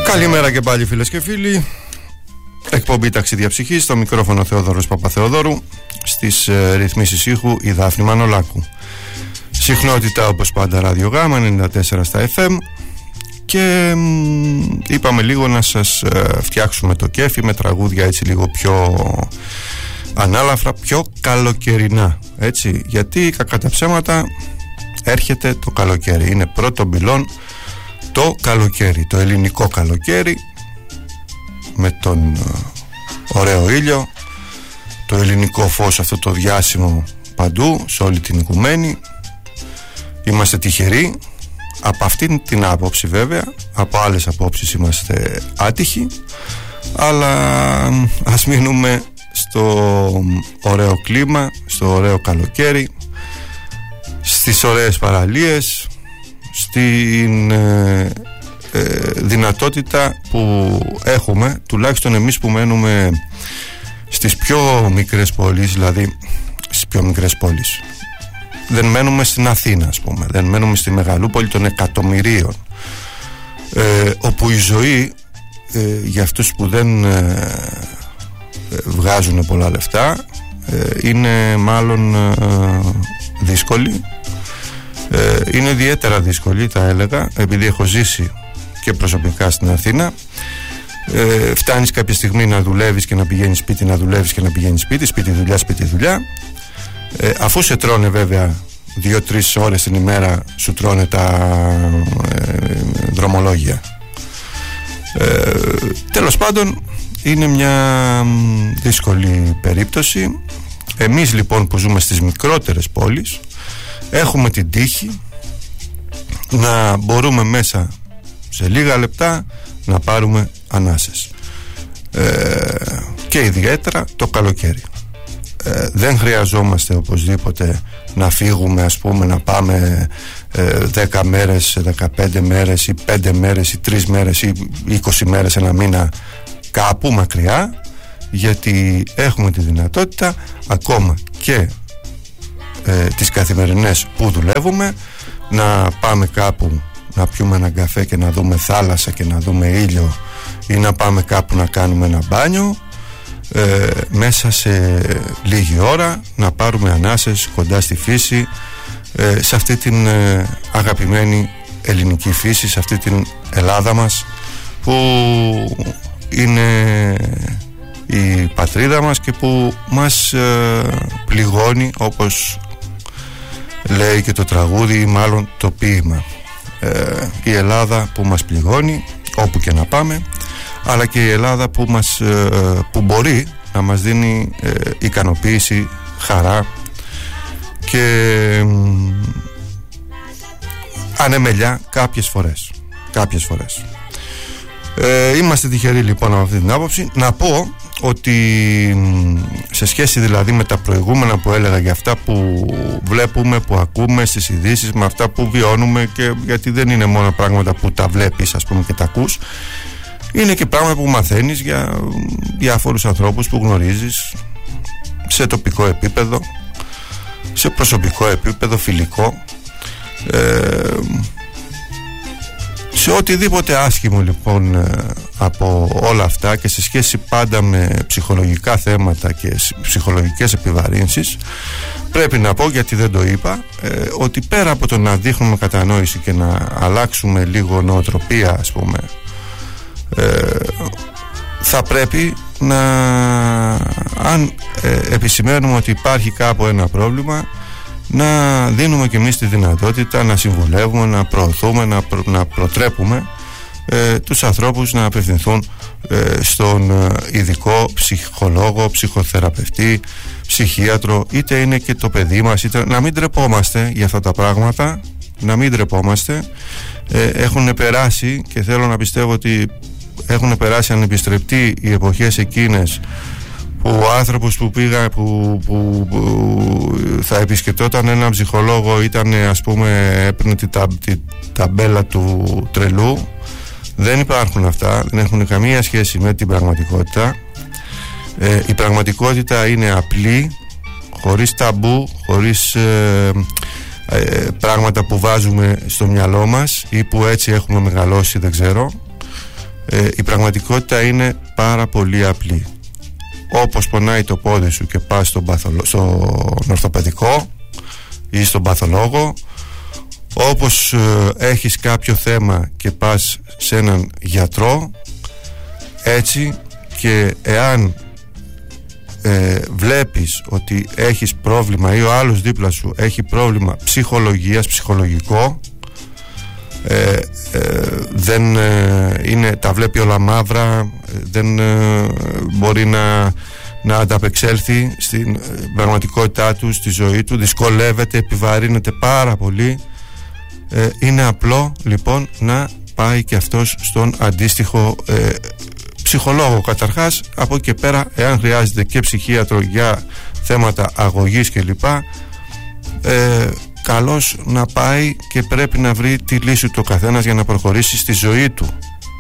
Καλημέρα και πάλι φίλες και φίλοι. Εκπομπή Ταξίδια Ψυχής, στο μικρόφωνο Θεόδωρος Παπαθεοδόρου, στις ρυθμίσεις ήχου η Δάφνη Μανολάκου. Συχνότητα όπως πάντα Ράδιο Γάμα 94 στα FM. Και είπαμε λίγο να σας φτιάξουμε το κέφι με τραγούδια έτσι λίγο πιο ανάλαφρα, πιο καλοκαιρινά, έτσι, γιατί κακά τα ψέματα έρχεται το καλοκαίρι. Είναι πρώτο μπιλόν το καλοκαίρι, το ελληνικό καλοκαίρι, με τον ωραίο ήλιο, το ελληνικό φως, αυτό το διάσημο παντού, σε όλη την οικουμένη. Είμαστε τυχεροί από αυτήν την άποψη, βέβαια. Από άλλες απόψεις είμαστε άτυχοι, αλλά ας μείνουμε στο ωραίο κλίμα, στο ωραίο καλοκαίρι, στις ωραίες παραλίες, στην δυνατότητα που έχουμε, τουλάχιστον εμείς που μένουμε στις πιο μικρές πόλεις, δηλαδή στις πιο μικρές πόλεις. Δεν μένουμε στην Αθήνα, ας πούμε, δεν μένουμε στη μεγαλούπολη των εκατομμυρίων, όπου η ζωή για αυτούς που δεν βγάζουν πολλά λεφτά είναι μάλλον δύσκολη. Είναι ιδιαίτερα δύσκολη, θα έλεγα, επειδή έχω ζήσει και προσωπικά στην Αθήνα. Φτάνεις κάποια στιγμή να δουλεύεις και να πηγαίνεις σπίτι, να δουλεύεις και να πηγαίνεις σπίτι, σπίτι δουλειά, σπίτι δουλειά. Αφού σε τρώνε βέβαια 2-3 ώρες την ημέρα, σου τρώνε τα δρομολόγια. Τέλος πάντων, είναι μια δύσκολη περίπτωση. Εμείς λοιπόν που ζούμε στις μικρότερες πόλεις έχουμε την τύχη να μπορούμε μέσα σε λίγα λεπτά να πάρουμε ανάσες, και ιδιαίτερα το καλοκαίρι. Δεν χρειαζόμαστε οπωσδήποτε να φύγουμε, ας πούμε, να πάμε 10 μέρες, 15 μέρες ή 5 μέρες ή 3 μέρες ή 20 μέρες, ένα μήνα κάπου μακριά, γιατί έχουμε τη δυνατότητα ακόμα και τις καθημερινές που δουλεύουμε να πάμε κάπου να πιούμε έναν καφέ και να δούμε θάλασσα και να δούμε ήλιο, ή να πάμε κάπου να κάνουμε ένα μπάνιο, μέσα σε λίγη ώρα να πάρουμε ανάσες κοντά στη φύση, σε αυτή την αγαπημένη ελληνική φύση, σε αυτή την Ελλάδα μας που είναι η πατρίδα μας και που μας πληγώνει, όπως λέει και το τραγούδι, ή μάλλον το ποίημα. Η Ελλάδα που μας πληγώνει όπου και να πάμε, αλλά και η Ελλάδα που μπορεί να μας δίνει ικανοποίηση, χαρά και ανεμελιά κάποιες φορές. Είμαστε τυχεροί λοιπόν από αυτή την άποψη. Να πω ότι σε σχέση δηλαδή με τα προηγούμενα που έλεγα, για αυτά που βλέπουμε, που ακούμε στις ειδήσεις, με αυτά που βιώνουμε, και γιατί δεν είναι μόνο πράγματα που τα βλέπεις, ας πούμε, και τα ακούς, είναι και πράγματα που μαθαίνεις για διάφορους ανθρώπους που γνωρίζεις σε τοπικό επίπεδο, σε προσωπικό επίπεδο, φιλικό, σε οτιδήποτε άσχημο λοιπόν από όλα αυτά, και σε σχέση πάντα με ψυχολογικά θέματα και ψυχολογικές επιβαρύνσεις. Πρέπει να πω, γιατί δεν το είπα, ότι πέρα από το να δείχνουμε κατανόηση και να αλλάξουμε λίγο νοοτροπία, ας πούμε, θα πρέπει να, αν επισημαίνουμε ότι υπάρχει κάπου ένα πρόβλημα, να δίνουμε και εμείς τη δυνατότητα να συμβουλεύουμε, να προωθούμε, να προτρέπουμε τους ανθρώπους να απευθυνθούν στον ειδικό ψυχολόγο, ψυχοθεραπευτή, ψυχίατρο, είτε είναι και το παιδί μας, είτε... να μην ντρεπόμαστε για αυτά τα πράγματα, να μην ντρεπόμαστε. Έχουν περάσει, και θέλω να πιστεύω ότι έχουν περάσει ανεπιστρεπτοί οι εποχές εκείνες που ο άνθρωπος που πήγα, που θα επισκεπτόταν έναν ψυχολόγο, ήταν, ας πούμε, έπαιρνε την ταμπέλα του τρελού. Δεν υπάρχουν αυτά, δεν έχουν καμία σχέση με την πραγματικότητα. Η πραγματικότητα είναι απλή, χωρίς ταμπού, χωρίς πράγματα που βάζουμε στο μυαλό μας ή που έτσι έχουμε μεγαλώσει, δεν ξέρω. Η πραγματικότητα είναι πάρα πολύ απλή. Όπως πονάει το πόδι σου και πας στον ορθοπαιδικό ή στον παθολόγο, όπως έχεις κάποιο θέμα και πας σε έναν γιατρό, έτσι και εάν βλέπεις ότι έχεις πρόβλημα ή ο άλλος δίπλα σου έχει πρόβλημα ψυχολογικό, δεν είναι, τα βλέπει όλα μαύρα, δεν μπορεί να ανταπεξέλθει στην πραγματικότητά του, στη ζωή του, δυσκολεύεται, επιβαρύνεται πάρα πολύ, είναι απλό λοιπόν να πάει και αυτός στον αντίστοιχο ψυχολόγο καταρχάς. Από εκεί και πέρα, εάν χρειάζεται και ψυχίατρο για θέματα αγωγής κλπ, καλώς να πάει και πρέπει να βρει τη λύση του ο καθένας για να προχωρήσει στη ζωή του,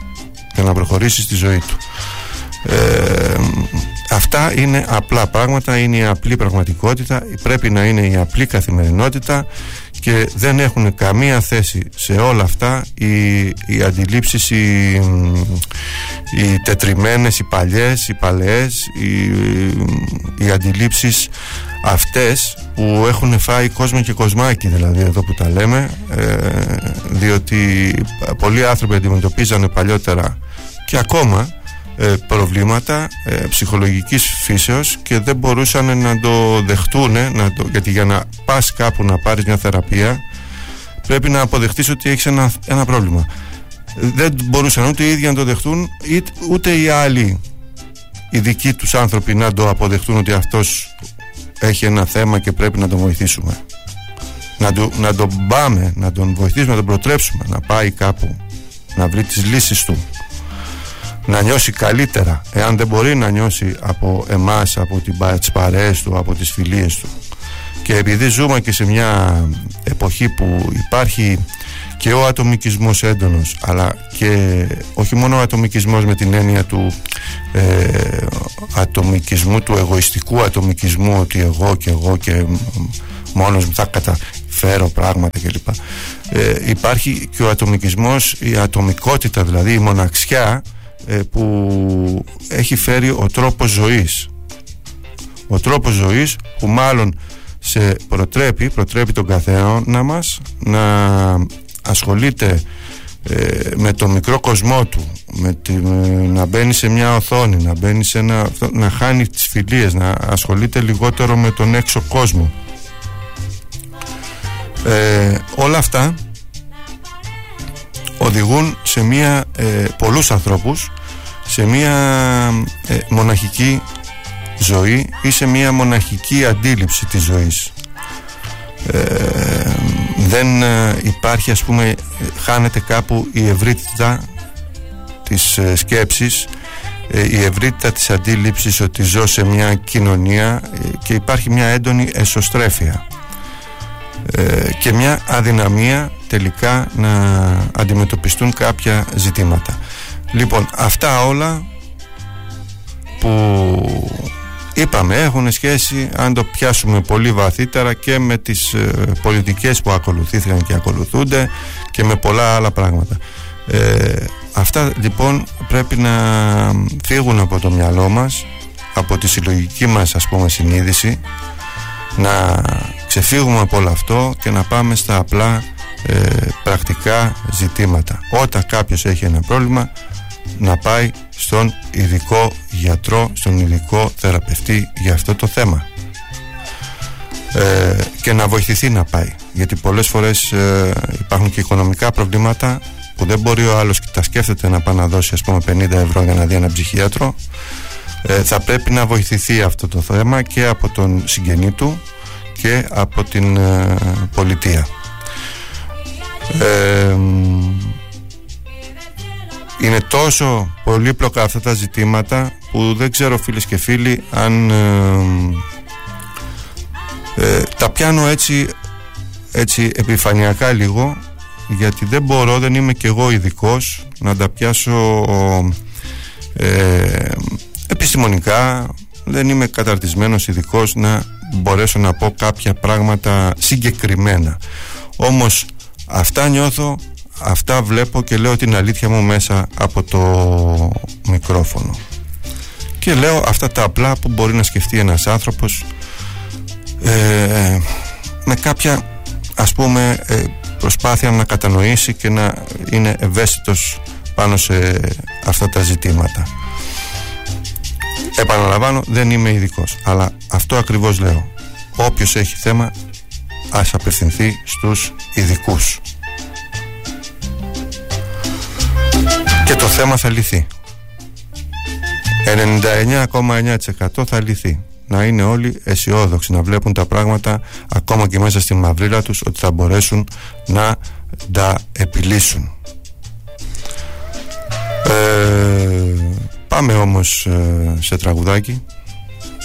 αυτά είναι απλά πράγματα, είναι η απλή πραγματικότητα, πρέπει να είναι η απλή καθημερινότητα και δεν έχουν καμία θέση σε όλα αυτά οι αντιλήψεις, οι τετριμένες, οι παλιές, οι παλαιές, οι αντιλήψεις αυτές που έχουν φάει κόσμο και κοσμάκι, δηλαδή εδώ που τα λέμε, διότι πολλοί άνθρωποι αντιμετωπίζανε παλιότερα και ακόμα προβλήματα ψυχολογικής φύσεως και δεν μπορούσαν να το δεχτούν, γιατί για να πας κάπου να πάρεις μια θεραπεία πρέπει να αποδεχτείς ότι έχεις ένα πρόβλημα. Δεν μπορούσαν ούτε οι ίδιοι να το δεχτούν, ούτε οι άλλοι, οι δικοί τους άνθρωποι, να το αποδεχτούν ότι αυτός έχει ένα θέμα και πρέπει να τον βοηθήσουμε, να τον πάμε, να τον βοηθήσουμε, να τον προτρέψουμε να πάει κάπου, να βρει τις λύσεις του, να νιώσει καλύτερα, εάν δεν μπορεί να νιώσει από εμάς, από τις παρέες του, από τις φιλίες του. Και επειδή ζούμε και σε μια εποχή που υπάρχει και ο ατομικισμός έντονος, αλλά και όχι μόνο ο ατομικισμός με την έννοια του ατομικισμού, του εγωιστικού ατομικισμού, ότι εγώ και μόνος μου θα καταφέρω πράγματα κλπ. Υπάρχει και ο ατομικισμός, η ατομικότητα, δηλαδή η μοναξιά, που έχει φέρει ο τρόπος ζωής. Ο τρόπος ζωής που μάλλον προτρέπει τον καθένα μας να ασχολείται με το μικρό κοσμό του, να μπαίνει σε μια οθόνη, να μπαίνει να χάνει τις φιλίες, να ασχολείται λιγότερο με τον έξω κόσμο. Όλα αυτά οδηγούν σε πολλούς ανθρώπους σε μια μοναχική ζωή ή σε μια μοναχική αντίληψη της ζωής. Δεν υπάρχει, ας πούμε, χάνεται κάπου η ευρύτητα της σκέψης, η ευρύτητα της αντίληψης ότι ζω σε μια κοινωνία και υπάρχει μια έντονη εσωστρέφεια και μια αδυναμία τελικά να αντιμετωπιστούν κάποια ζητήματα. Λοιπόν, αυτά όλα που είπαμε έχουν σχέση, αν το πιάσουμε πολύ βαθύτερα, και με τις πολιτικές που ακολουθήθηκαν και ακολουθούνται και με πολλά άλλα πράγματα. Αυτά λοιπόν πρέπει να φύγουν από το μυαλό μας, από τη συλλογική μας, ας πούμε, συνείδηση, να ξεφύγουμε από όλο αυτό και να πάμε στα απλά πρακτικά ζητήματα. Όταν κάποιος έχει ένα πρόβλημα, να πάει στον ειδικό γιατρό, στον ειδικό θεραπευτή για αυτό το θέμα, και να βοηθηθεί να πάει, γιατί πολλές φορές υπάρχουν και οικονομικά προβλήματα που δεν μπορεί ο άλλος, τα σκέφτεται να πάει να δώσει, ας πούμε, 50 ευρώ για να δει έναν ψυχίατρο. Θα πρέπει να βοηθηθεί αυτό το θέμα και από τον συγγενή του και από την πολιτεία. Είναι τόσο πολύπλοκα αυτά τα ζητήματα που δεν ξέρω, φίλες και φίλοι, αν τα πιάνω έτσι επιφανειακά λίγο, γιατί δεν είμαι κι εγώ ειδικός να τα πιάσω επιστημονικά, δεν είμαι καταρτισμένος ειδικός να μπορέσω να πω κάποια πράγματα συγκεκριμένα. Όμως αυτά νιώθω, αυτά βλέπω και λέω την αλήθεια μου μέσα από το μικρόφωνο και λέω αυτά τα απλά που μπορεί να σκεφτεί ένας άνθρωπος με κάποια, ας πούμε, προσπάθεια να κατανοήσει και να είναι ευαίσθητος πάνω σε αυτά τα ζητήματα. Επαναλαμβάνω, δεν είμαι ειδικός, αλλά αυτό ακριβώς λέω. Όποιος έχει θέμα, ας απευθυνθεί στους ειδικούς και το θέμα θα λυθεί. 99,9% θα λυθεί. Να είναι όλοι αισιόδοξοι, να βλέπουν τα πράγματα ακόμα και μέσα στη μαυρίλα τους, ότι θα μπορέσουν να τα επιλύσουν. Πάμε όμως σε τραγουδάκι.